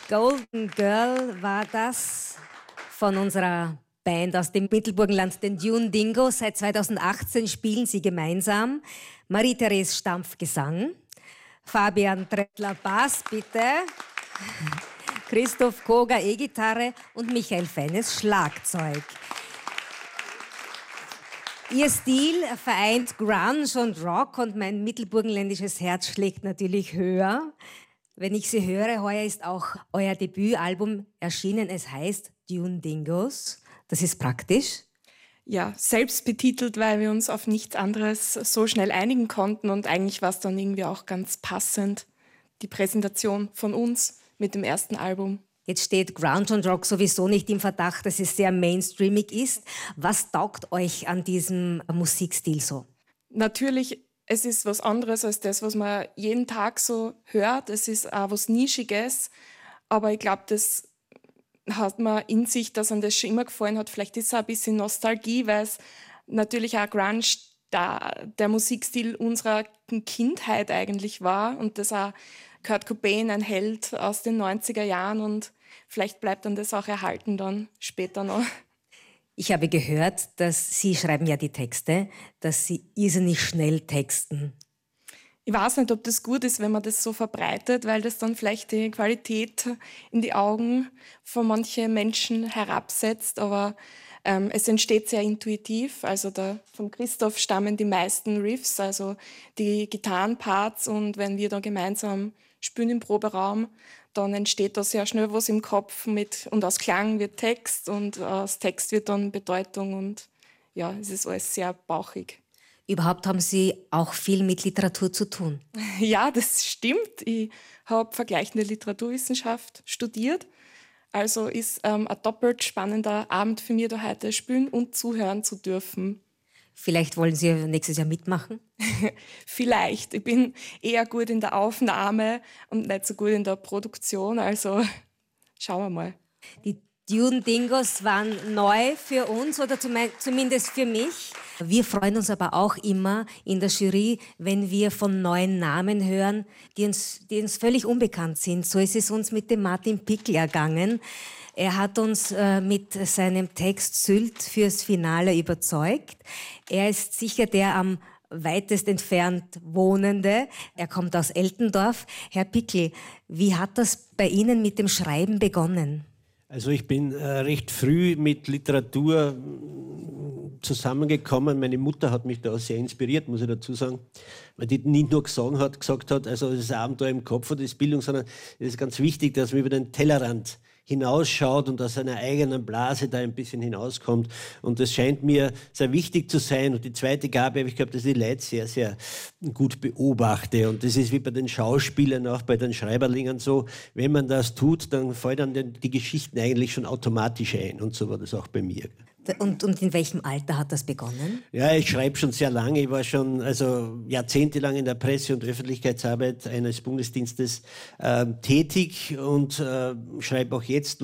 Golden Girl war das von unserer Band aus dem Mittelburgenland, den Dune Dingoes. Seit 2018 spielen sie gemeinsam. Marie-Therese Stampf Gesang, Fabian Trettler Bass, bitte, Christoph Koger E-Gitarre und Michael Fennes Schlagzeug. Ihr Stil vereint Grunge und Rock und mein mittelburgenländisches Herz schlägt natürlich höher. Wenn ich sie höre, heuer ist auch euer Debütalbum erschienen. Es heißt Dune Dingoes. Das ist praktisch. Ja, selbst betitelt, weil wir uns auf nichts anderes so schnell einigen konnten und eigentlich war es dann irgendwie auch ganz passend, die Präsentation von uns mit dem ersten Album. Jetzt steht Grunge und Rock sowieso nicht im Verdacht, dass es sehr mainstreamig ist. Was taugt euch an diesem Musikstil so? Natürlich, es ist was anderes als das, was man jeden Tag so hört. Es ist auch was Nischiges, aber ich glaube, das hat man in sich, dass einem das schon immer gefallen hat. Vielleicht ist es auch ein bisschen Nostalgie, weil es natürlich auch Grunge der Musikstil unserer Kindheit eigentlich war und das auch Kurt Cobain, ein Held aus den 90er Jahren und vielleicht bleibt dann das auch erhalten dann später noch. Ich habe gehört, dass Sie schreiben ja die Texte, dass Sie irrsinnig schnell texten. Ich weiß nicht, ob das gut ist, wenn man das so verbreitet, weil das dann vielleicht die Qualität in die Augen von manchen Menschen herabsetzt, aber es entsteht sehr intuitiv. Also von Christoph stammen die meisten Riffs, also die Gitarrenparts und wenn wir da gemeinsam spielen im Proberaum, dann entsteht da sehr schnell was im Kopf und aus Klang wird Text und aus Text wird dann Bedeutung und ja, es ist alles sehr bauchig. Überhaupt haben Sie auch viel mit Literatur zu tun. Ja, das stimmt. Ich habe vergleichende Literaturwissenschaft studiert. Also ist ein doppelt spannender Abend für mich, da heute spielen und zuhören zu dürfen. Vielleicht wollen Sie nächstes Jahr mitmachen? Vielleicht. Ich bin eher gut in der Aufnahme und nicht so gut in der Produktion. Also schauen wir mal. Die Dune Dingoes waren neu für uns oder zumindest für mich. Wir freuen uns aber auch immer in der Jury, wenn wir von neuen Namen hören, die uns völlig unbekannt sind. So ist es uns mit dem Martin Pickl ergangen. Er hat uns mit seinem Text Sylt fürs Finale überzeugt. Er ist sicher der am weitest entfernt Wohnende. Er kommt aus Eltendorf. Herr Pickl, wie hat das bei Ihnen mit dem Schreiben begonnen? Also ich bin recht früh mit Literatur zusammengekommen. Meine Mutter hat mich da sehr inspiriert, muss ich dazu sagen, weil die nicht nur gesagt hat, also das Abenteuer im Kopf oder das Bildung, sondern es ist ganz wichtig, dass man über den Tellerrand hinausschaut und aus seiner eigenen Blase da ein bisschen hinauskommt. Und das scheint mir sehr wichtig zu sein. Und die zweite Gabe, ich glaube, dass ich die Leute sehr, sehr gut beobachte. Und das ist wie bei den Schauspielern, auch bei den Schreiberlingen so. Wenn man das tut, dann fallen dann die Geschichten eigentlich schon automatisch ein. Und so war das auch bei mir. Und in welchem Alter hat das begonnen? Ja, ich schreibe schon sehr lange. Ich war schon jahrzehntelang in der Presse- und Öffentlichkeitsarbeit eines Bundesdienstes tätig und schreibe auch jetzt